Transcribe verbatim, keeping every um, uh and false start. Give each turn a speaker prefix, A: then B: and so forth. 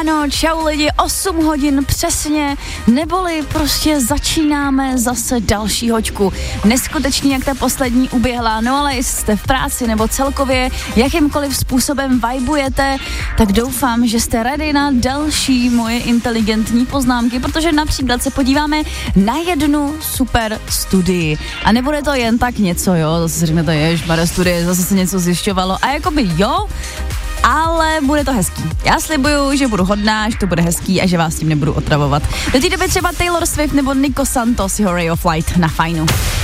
A: Ano, čau lidi, osm hodin přesně, neboli prostě začínáme zase další hoďku. Neskutečný, jak ta poslední uběhla, no ale jestli jste v práci nebo celkově jakýmkoliv způsobem vibujete, tak doufám, že jste ready na další moje inteligentní poznámky, protože například se podíváme na jednu super studii. A nebude to jen tak něco, jo, zase řeknete, ježmare, studie, zase se něco zjišťovalo a jakoby jo, ale bude to hezký. Já slibuju, že budu hodná, že to bude hezký a že vás tím nebudu otravovat. Do té doby třeba Taylor Swift nebo Nico Santos, jeho Ray of Light na fajnu.